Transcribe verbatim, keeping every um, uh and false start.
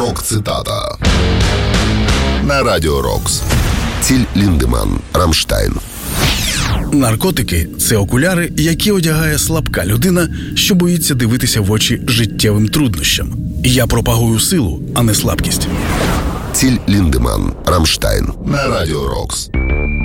Рок-цитата на Радіо Рокс. Тіль Ліндеман, Рамштайн. Наркотики – це окуляри, які одягає слабка людина, що боїться дивитися в очі життєвим труднощам. Я пропагую силу, а не слабкість. Тіль Ліндеман, Рамштайн на Радіо Рокс.